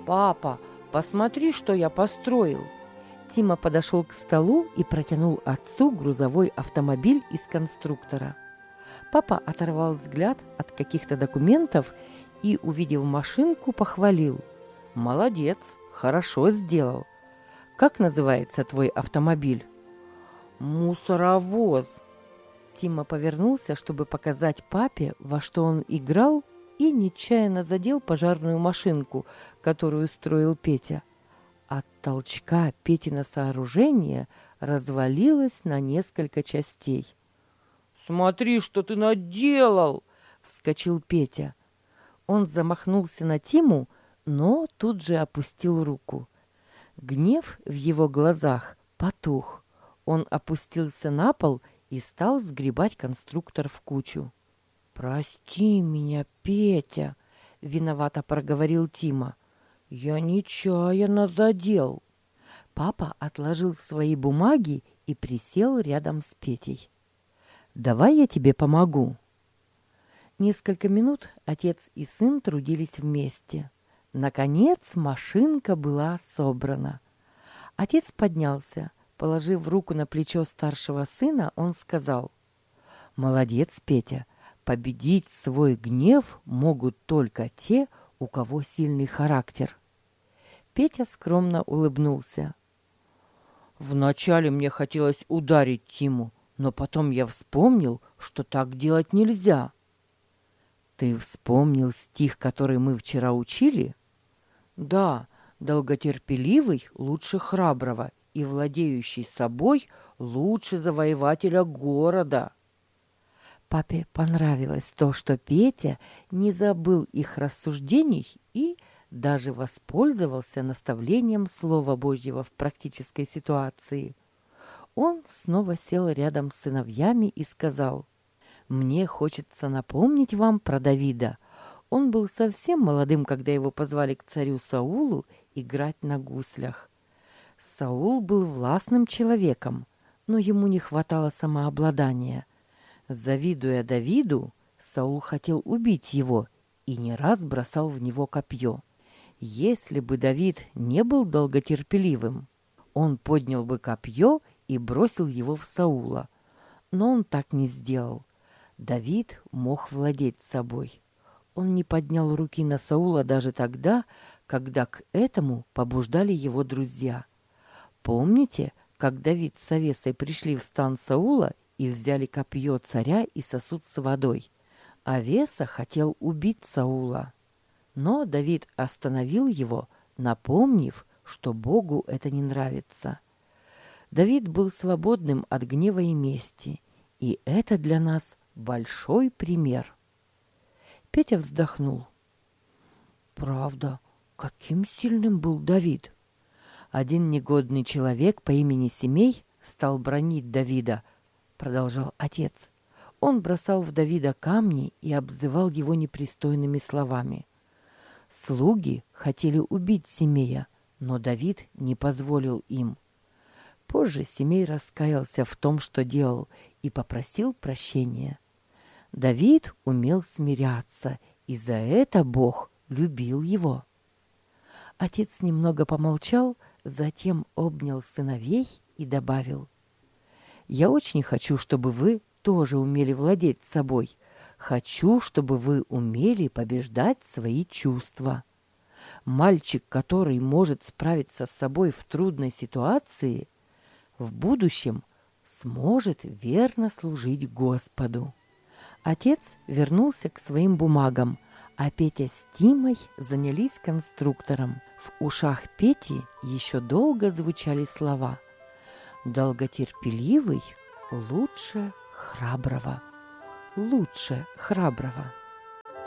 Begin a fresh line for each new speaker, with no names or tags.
«Папа, посмотри, что я построил!» Тима подошел к столу и протянул отцу грузовой автомобиль из конструктора. Папа оторвал взгляд от каких-то документов и, увидев машинку, похвалил. «Молодец, хорошо сделал. Как называется твой автомобиль?» «Мусоровоз». Тима повернулся, чтобы показать папе, во что он играл, и нечаянно задел пожарную машинку, которую строил Петя. От толчка Петино сооружение развалилось на несколько частей. «Смотри, что ты наделал!» — вскочил Петя. Он замахнулся на Тиму, но тут же опустил руку. Гнев в его глазах потух. Он опустился на пол и стал сгребать конструктор в кучу. «Прости меня, Петя!» — виновато проговорил Тима. «Я нечаянно задел». Папа отложил свои бумаги и присел рядом с Петей. «Давай я тебе помогу». Несколько минут отец и сын трудились вместе. Наконец машинка была собрана. Отец поднялся. Положив руку на плечо старшего сына, он сказал: «Молодец, Петя, победить свой гнев могут только те, у кого сильный характер». Петя скромно улыбнулся. «Вначале мне хотелось ударить Тиму, но потом я вспомнил, что так делать нельзя». «Ты вспомнил стих, который мы вчера учили?» «Да, долготерпеливый лучше храброго, и владеющий собой лучше завоевателя города». Папе понравилось то, что Петя не забыл их рассуждений и даже воспользовался наставлением Слова Божьего в практической ситуации. Он снова сел рядом с сыновьями и сказал: «Мне хочется напомнить вам про Давида. Он был совсем молодым, когда его позвали к царю Саулу играть на гуслях. Саул был властным человеком, но ему не хватало самообладания. Завидуя Давиду, Саул хотел убить его и не раз бросал в него копье. Если бы Давид не был долготерпеливым, он поднял бы копье и бросил его в Саула. Но он так не сделал. Давид мог владеть собой. Он не поднял руки на Саула даже тогда, когда к этому побуждали его друзья. Помните, как Давид с Авесой пришли в стан Саула и взяли копье царя и сосуд с водой? Авеса хотел убить Саула. Но Давид остановил его, напомнив, что Богу это не нравится. Давид был свободным от гнева и мести, и это для нас большой пример. Петя вздохнул. «Правда, каким сильным был Давид!» «Один негодный человек по имени Семей стал бранить Давида», — продолжал отец. Он бросал в Давида камни и обзывал его непристойными словами. Слуги хотели убить Семея, но Давид не позволил им. Позже Семей раскаялся в том, что делал, и попросил прощения. Давид умел смиряться, и за это Бог любил его. Отец немного помолчал, затем обнял сыновей и добавил: «Я очень хочу, чтобы вы тоже умели владеть собой. Хочу, чтобы вы умели побеждать свои чувства. Мальчик, который может справиться с собой в трудной ситуации, в будущем сможет верно служить Господу». Отец вернулся к своим бумагам, а Петя с Тимой занялись конструктором. В ушах Пети еще долго звучали слова: «Долготерпеливый лучше храброго, лучше храброго».